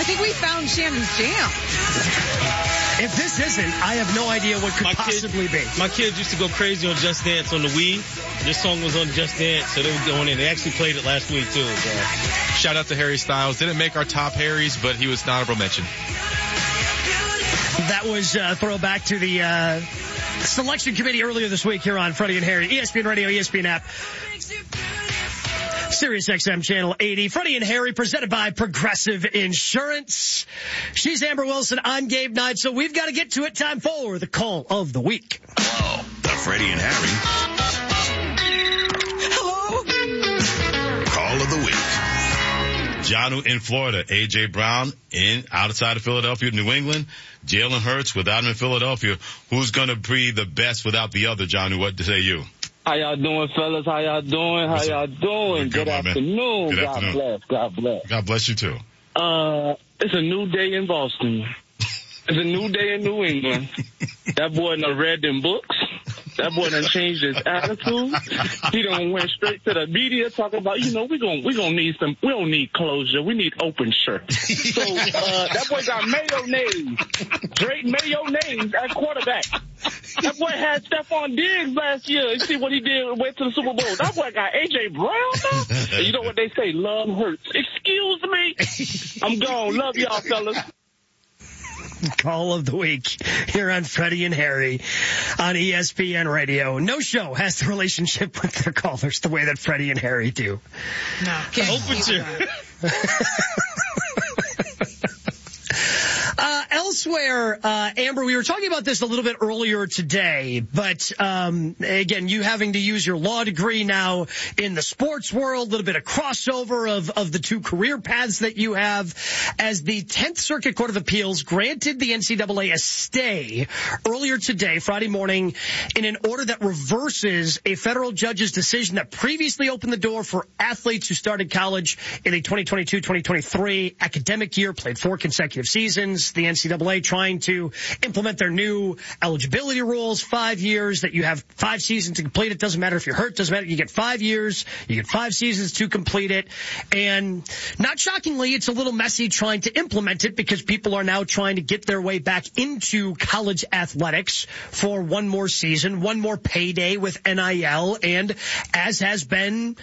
think we found Shannon's jam. If this isn't, I have no idea what could possibly be. My kids used to go crazy on Just Dance on the Wii. This song was on Just Dance, so they were going in. They actually played it last week, too. So. Shout out to Harry Styles. Didn't make our top Harrys, but he was an honorable mention. That was a throwback to the selection committee earlier this week here on Freddie and Harry. ESPN Radio, ESPN app. Sirius XM Channel 80. Freddie and Harry presented by Progressive Insurance. She's Amber Wilson. I'm Gabe Knight. So we've got to get to it. Time for the call of the week. Hello, the Freddie and Harry. Hello. Call of the week. Jonnu in Florida, A.J. Brown outside of Philadelphia, New England. Jalen Hurts without him in Philadelphia. Who's going to be the best without the other, Jonnu? What say you? How y'all doing, fellas? How y'all doing? Good afternoon. Good afternoon. God bless. God bless you, too. It's a new day in Boston. It's a new day in New England. That boy done read them books. That boy done changed his attitude. He done went straight to the media talking about, we gonna need we don't need closure. We need open shirt. So, that boy got mayonnaise. Great mayonnaise at quarterback. That boy had Stephon Diggs last year. You see what he did? Went to the Super Bowl. That boy got A.J. Brown now. And you know what they say? Love hurts. Excuse me. I'm gone. Love y'all, fellas. Call of the week here on Freddie and Harry on ESPN Radio. No show has the relationship with their callers the way that Freddie and Harry do. No. Open shirt. Elsewhere, Amber, we were talking about this a little bit earlier today, but again, you having to use your law degree now in the sports world, a little bit of crossover of the two career paths that you have, as the 10th Circuit Court of Appeals granted the NCAA a stay earlier today, Friday morning, in an order that reverses a federal judge's decision that previously opened the door for athletes who started college in the 2022-2023 academic year, played 4 consecutive seasons. The NCAA trying to implement their new eligibility rules, 5 years, that you have 5 seasons to complete it. Doesn't matter if you're hurt, doesn't matter. You get 5 years, you get 5 seasons to complete it. And not shockingly, it's a little messy trying to implement it because people are now trying to get their way back into college athletics for one more season, one more payday with NIL. And as has been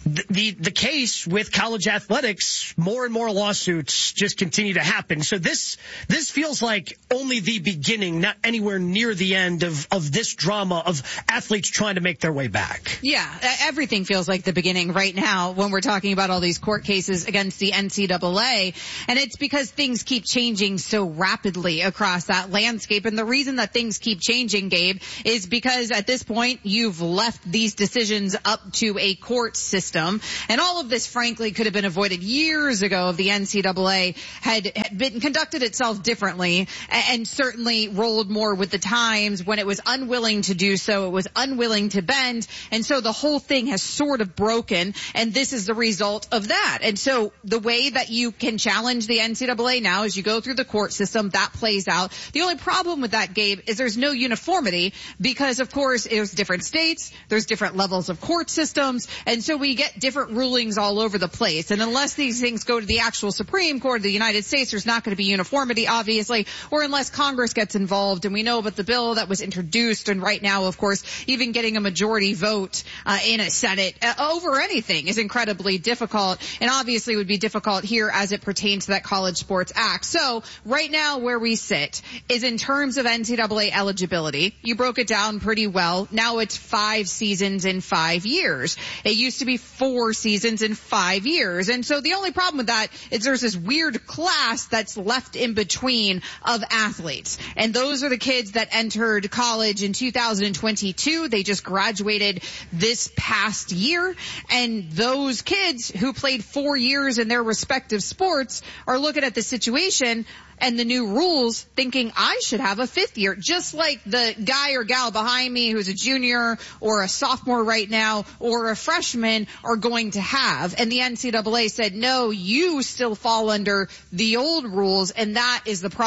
the case with college athletics, more and more lawsuits just continue to happen. So this feels like only the beginning, not anywhere near the end of this drama of athletes trying to make their way back. Yeah, everything feels like the beginning right now when we're talking about all these court cases against the NCAA. And it's because things keep changing so rapidly across that landscape. And the reason that things keep changing, Gabe, is because at this point you've left these decisions up to a court system. And all of this, frankly, could have been avoided years ago if the NCAA had been conducted itself differently and certainly rolled more with the times. When it was unwilling to do so, it was unwilling to bend. And so the whole thing has sort of broken, and this is the result of that. And so the way that you can challenge the NCAA now is you go through the court system. That plays out. The only problem with that, Gabe, is there's no uniformity because, of course, there's different states, there's different levels of court systems, and so we get different rulings all over the place. And unless these things go to the actual Supreme Court of the United States, there's not going to be uniformity, obviously, or unless Congress gets involved. And we know about the bill that was introduced, and right now, of course, even getting a majority vote in a Senate over anything is incredibly difficult, and obviously would be difficult here as it pertains to that College Sports Act. So right now where we sit is in terms of NCAA eligibility. You broke it down pretty well. Now it's 5 seasons in 5 years. It used to be 4 seasons in 5 years. And so the only problem with that is there's this weird class that's left in between of athletes. And those are the kids that entered college in 2022. They just graduated this past year. And those kids who played 4 years in their respective sports are looking at the situation and the new rules thinking I should have a 5th year, just like the guy or gal behind me who's a junior or a sophomore right now or a freshman are going to have. And the NCAA said, no, you still fall under the old rules, and that is the problem.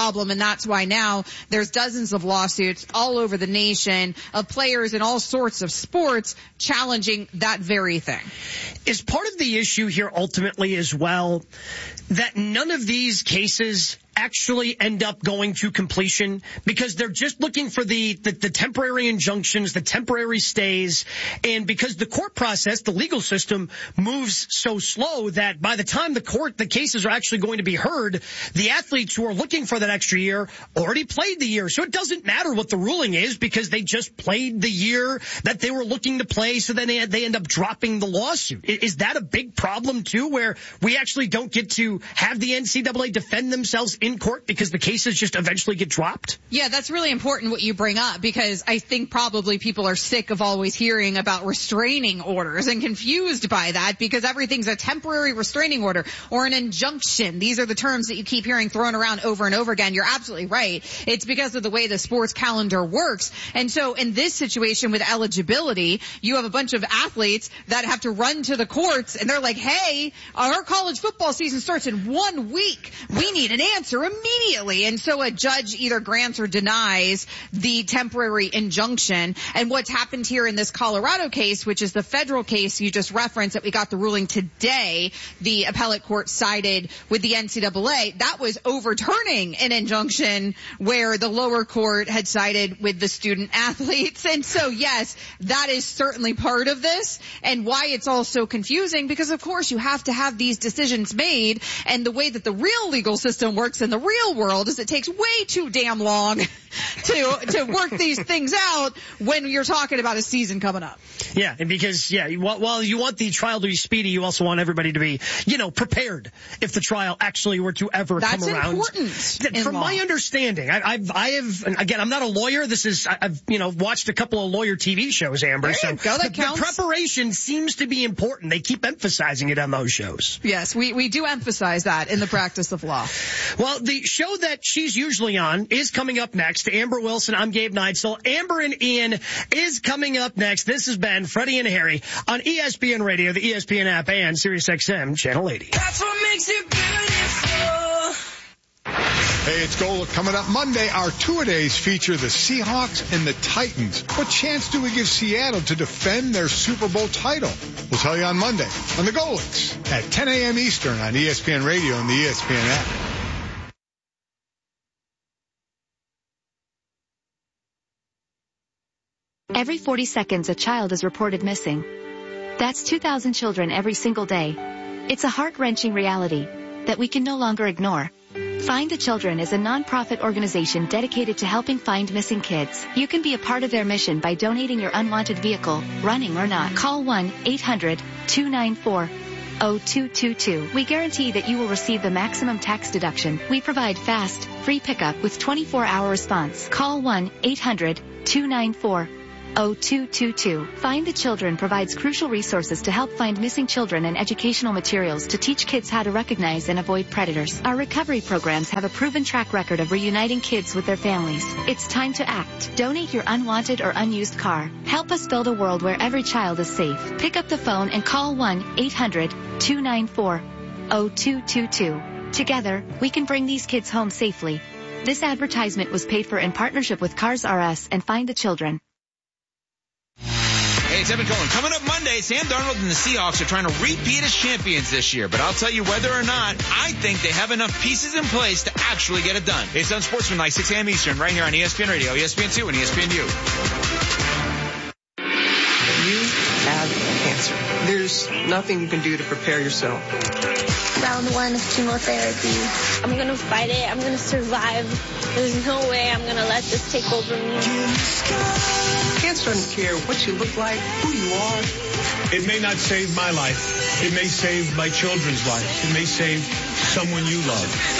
problem, and that's why now there's dozens of lawsuits all over the nation of players in all sorts of sports challenging that very thing. Is part of the issue here ultimately as well that none of these cases actually end up going to completion because they're just looking for the temporary injunctions, the temporary stays, and because the court process, the legal system moves so slow that by the time the cases are actually going to be heard, the athletes who are looking for that extra year already played the year. So it doesn't matter what the ruling is because they just played the year that they were looking to play, so then they end up dropping the lawsuit. Is that a big problem too, where we actually don't get to have the NCAA defend themselves in court because the cases just eventually get dropped? Yeah, that's really important what you bring up, because I think probably people are sick of always hearing about restraining orders and confused by that because everything's a temporary restraining order or an injunction. These are the terms that you keep hearing thrown around over and over again. You're absolutely right. It's because of the way the sports calendar works. And so in this situation with eligibility, you have a bunch of athletes that have to run to the courts and they're like, hey, our college football season starts in 1 week. We need an answer immediately. And so a judge either grants or denies the temporary injunction. And what's happened here in this Colorado case, which is the federal case you just referenced that we got the ruling today, the appellate court sided with the NCAA. That was overturning an injunction where the lower court had sided with the student athletes. And so, yes, that is certainly part of this and why it's all so confusing, because of course you have to have these decisions made, and the way that the real legal system works in the real world is it takes way too damn long to work these things out when you're talking about a season coming up. Yeah, and because, while you want the trial to be speedy, you also want everybody to be, prepared if the trial actually were to ever come around. That's important. From my understanding, I have, and again, I'm not a lawyer. I've watched a couple of lawyer TV shows, Amber. There you go, that counts. The preparation seems to be important. They keep emphasizing it on those shows. Yes, we do emphasize that in the practice of law. Well, the show that she's usually on is coming up next. Amber Wilson, I'm Gabe Neitzel. Amber and Ian is coming up next. This has been Freddie and Harry on ESPN Radio, the ESPN app, and SiriusXM Channel 80. That's what makes it beautiful. Hey, it's Golic. Coming up Monday, our two-a-days feature the Seahawks and the Titans. What chance do we give Seattle to defend their Super Bowl title? We'll tell you on Monday on the Golics at 10 a.m. Eastern on ESPN Radio and the ESPN app. Every 40 seconds, a child is reported missing. That's 2,000 children every single day. It's a heart-wrenching reality that we can no longer ignore. Find the Children is a non-profit organization dedicated to helping find missing kids. You can be a part of their mission by donating your unwanted vehicle, running or not. Call 1-800-294-0222. We guarantee that you will receive the maximum tax deduction. We provide fast, free pickup with 24-hour response. Call 1-800-294-0222. Find the Children provides crucial resources to help find missing children and educational materials to teach kids how to recognize and avoid predators. Our recovery programs have a proven track record of reuniting kids with their families. It's time to act. Donate your unwanted or unused car. Help us build a world where every child is safe. Pick up the phone and call 1-800-294-0222. Together, we can bring these kids home safely. This advertisement was paid for in partnership with Cars R Us and Find the Children. Hey, it's Evan Cohen. Coming up Monday, Sam Darnold and the Seahawks are trying to repeat as champions this year. But I'll tell you whether or not, I think they have enough pieces in place to actually get it done. It's Unsportsmanlike, 6 a.m. Eastern, right here on ESPN Radio, ESPN2, and ESPNU. You have cancer. There's nothing you can do to prepare yourself. Round 1 of chemotherapy. I'm going to fight it. I'm going to survive. There's no way I'm going to let this take over me. Cancer doesn't care what you look like, who you are. It may not save my life. It may save my children's lives. It may save someone you love.